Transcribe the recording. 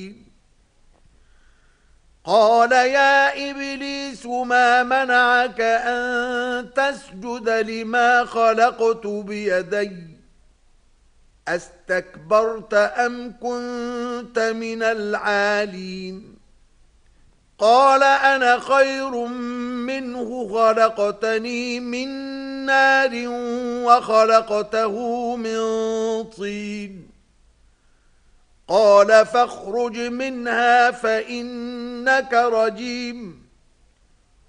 قال يا إبليس ما منعك أن تسجد لما خلقت بيدي أستكبرت أم كنت من العالين قال أنا خير منه خلقتني من نار وخلقته من طين قال فاخرج منها فإنك رجيم